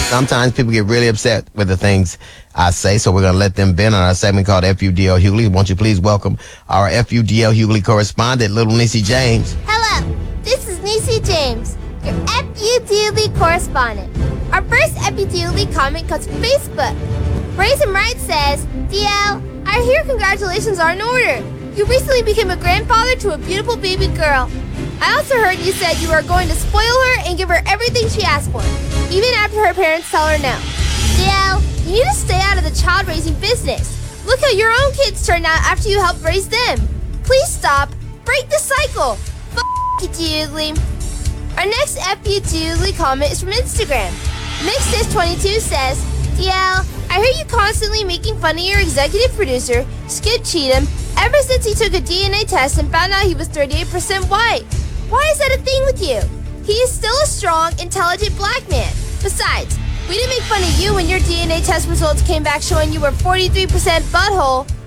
sometimes people get really upset with the things I say, so we're going to let them vent on our segment called FUDL Hughley. Won't you please welcome our FUDL Hughley correspondent, Little Niecy James. Hello, this is Niecy James, your FUDL correspondent. Our first FUDL comment comes from Facebook. Brazen Right says, DL, I hear congratulations are in order. You recently became a grandfather to a beautiful baby girl. I also heard you said you are going to spoil her and give her everything she asked for, even after her parents tell her no. DL, you need to stay out of the child-raising business. Look how your own kids turned out after you helped raise them. Please stop. Break the cycle. You, Doodly. Our next FUDL comment is from Instagram. Mixdis22 says, DL, I hear you constantly making fun of your executive producer, Skip Cheatham, ever since he took a DNA test and found out he was 38% white. Why is that a thing with you? He is still a strong, intelligent black man. Besides, we didn't make fun of you when your DNA test results came back showing you were 43% butthole